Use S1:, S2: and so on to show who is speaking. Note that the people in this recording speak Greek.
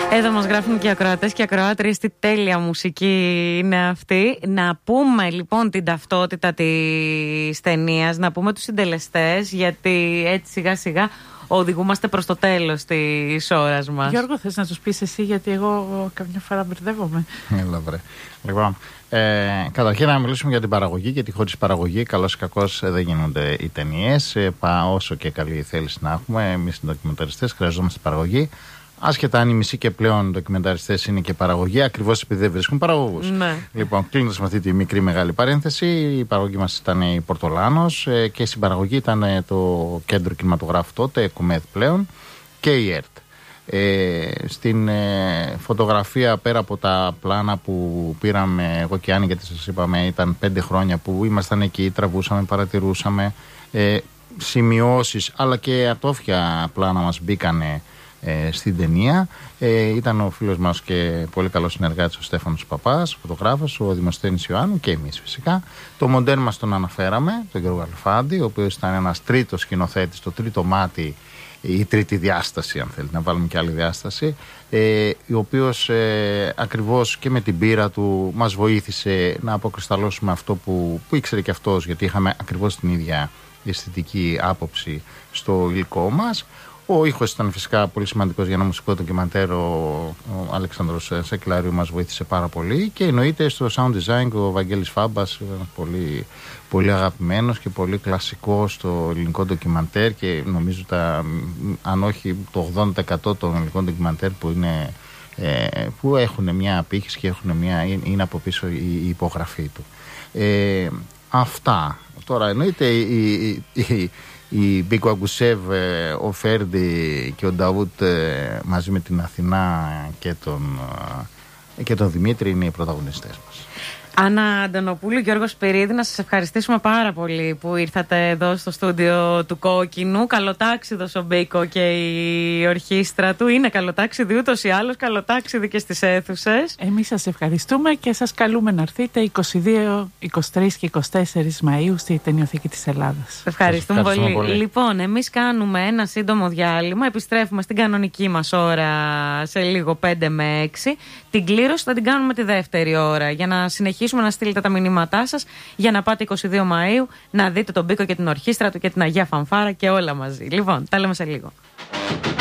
S1: Εδώ μας γράφουν και οι ακροατές και οι ακροάτριες τι τέλεια μουσική είναι αυτή. Να πούμε λοιπόν την ταυτότητα της ταινίας, να πούμε τους συντελεστές, γιατί έτσι σιγά σιγά οδηγούμαστε προς το τέλος της ώρας μας.
S2: Γιώργο, θες να τους πεις εσύ, γιατί εγώ καμιά φορά μπερδεύομαι.
S3: Έλα βρε. Λοιπόν, καταρχήν να μιλήσουμε για την παραγωγή, γιατί χωρίς παραγωγή, καλώς ή κακώς, δεν γίνονται οι ταινίες. Όσο και καλή θέληση να έχουμε, εμείς οι ντοκιμενταριστές χρειαζόμαστε παραγωγή. Άσχετα αν οι μισοί και πλέον ντοκιμενταριστές είναι και παραγωγή, ακριβώς επειδή δεν βρίσκουν παραγωγούς.
S1: Ναι.
S3: Λοιπόν, κλείνοντας με αυτή τη μικρή μεγάλη παρένθεση, η παραγωγή μας ήταν η Πορτολάνος και η συμπαραγωγή ήταν το Κέντρο Κινηματογράφου τότε, ΚΟΜΕΔ πλέον, και η ΕΡΤ. Στην φωτογραφία, πέρα από τα πλάνα που πήραμε εγώ και Άννη, γιατί σας είπαμε ήταν 5 χρόνια που ήμασταν εκεί, τραβούσαμε, παρατηρούσαμε, σημειώσεις αλλά και ατόφια πλάνα μας μπήκανε στην ταινία. Ήταν ο φίλος μας και πολύ καλός συνεργάτης ο Στέφανος Παπάς, ο φωτογράφος, ο Δημοσθένης Ιωάννου και εμείς φυσικά. Το μοντέρ μας τον αναφέραμε, τον Γιώργο Αλφάντη, ο οποίος ήταν ένας τρίτος σκηνοθέτης, το τρίτο μάτι, η τρίτη διάσταση, αν θέλετε να βάλουμε και άλλη διάσταση, ο οποίος ακριβώς και με την πείρα του μας βοήθησε να αποκρισταλώσουμε αυτό που ήξερε και αυτός, γιατί είχαμε ακριβώς την ίδια αισθητική άποψη στο υλικό μας. Ο ήχος ήταν φυσικά πολύ σημαντικός για ένα μουσικό ντοκιμαντέρ. Ο Αλέξανδρος Σεκλάριου μας βοήθησε πάρα πολύ, και εννοείται στο sound design ο Βαγγέλης Φάμπας, πολύ, πολύ αγαπημένος και πολύ κλασικό στο ελληνικό ντοκιμαντέρ, και νομίζω αν όχι το 80% των ελληνικών ντοκιμαντέρ που έχουν μια απήχηση και είναι από πίσω η υπογραφή του. Αυτά. Τώρα εννοείται η Μπίκο Αγκουσέβ, ο Φέρντι και ο Νταούτ μαζί με την Αθηνά και τον Δημήτρη είναι οι πρωταγωνιστές μας.
S1: Άννα Αντωνοπούλου, Γιώργος Σπυρίδη, να σας ευχαριστήσουμε πάρα πολύ που ήρθατε εδώ στο στούντιο του Κόκκινου. Καλοτάξιδος ο Μπίκο και η ορχήστρα του. Είναι καλοτάξιδη ούτως ή άλλως, καλοτάξιδη και στις αίθουσες.
S2: Εμείς σας ευχαριστούμε και σας καλούμε να έρθετε 22, 23 και 24 Μαΐου στη Ταινιοθήκη της Ελλάδας.
S1: Ευχαριστούμε πολύ. Λοιπόν, εμείς κάνουμε ένα σύντομο διάλειμμα. Επιστρέφουμε στην κανονική μας ώρα σε λίγο, 5 με 6. Την κλήρωση θα την κάνουμε τη δεύτερη ώρα, για να συνεχίσουμε να στείλετε τα μηνύματά σας για να πάτε 22 Μαΐου να δείτε τον Μπίκο και την ορχήστρα του και την Αγία Φανφάρα και όλα μαζί. Λοιπόν, τα λέμε σε λίγο.